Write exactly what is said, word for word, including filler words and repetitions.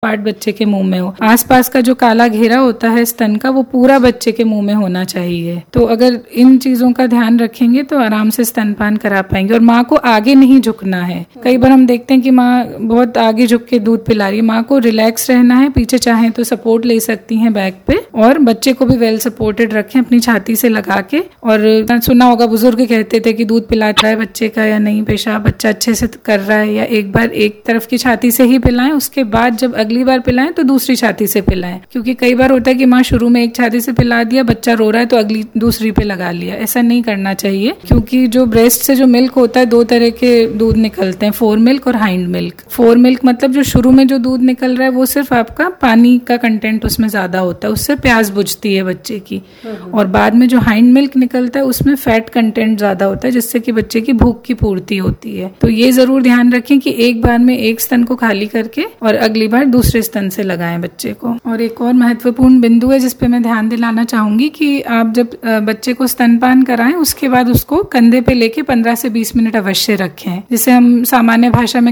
Part बच्चे के मुंह में हो। आसपास का जो काला घेरा होता है स्तन का, वो पूरा बच्चे के मुंह में होना चाहिए। तो अगर इन चीजों का ध्यान रखेंगे तो आराम से स्तनपान करा पाएंगे। और माँ को आगे नहीं झुकना है। कई बार हम देखते हैं कि माँ बहुत आगे झुक के दूध पिला रही है। माँ को रिलैक्स रहना है, पीछे चाहे तो सपोर्ट ले सकती हैं बैक पे, और बच्चे को भी वेल सपोर्टेड रखें अपनी छाती से लगा के। और सुना होगा बुजुर्ग कहते थे कि दूध पिलाता है बच्चे का या नहीं, पेशाब बच्चा अच्छे से कर रहा है, या एक बार एक तरफ की छाती से ही पिलाएं, उसके बाद जब अगली बार पिलाएं तो दूसरी छाती से पिलाएं। क्योंकि कई बार होता है कि माँ शुरू में एक छाती से पिला दिया, बच्चा रो रहा है तो अगली दूसरी पे लगा लिया। ऐसा नहीं करना चाहिए, क्योंकि जो ब्रेस्ट से जो मिल्क होता है, दो तरह के दूध निकलते हैं, फोर मिल्क और हाइंड मिल्क। फोर मिल्क मतलब जो शुरू में जो दूध निकल रहा है वो सिर्फ आपका पानी का कंटेंट उसमें ज्यादा होता है, उससे प्यास बुझती है बच्चे की। और बाद में जो हाइंड मिल्क निकलता है उसमें फैट कंटेंट ज्यादा होता है, जिससे कि बच्चे की भूख की पूर्ति होती है। तो ये जरूर ध्यान रखें कि एक बार में एक स्तन को खाली करके और अगली बार दूसरे स्तन से लगाएं बच्चे को। और एक और महत्वपूर्ण बिंदु है जिसपे मैं ध्यान दिलाना चाहूंगी कि आप जब बच्चे को स्तनपान कराएं उसके बाद उसको कंधे पे लेके पंद्रह से बीस मिनट अवश्य रखें, जिसे हम सामान्य भाषा में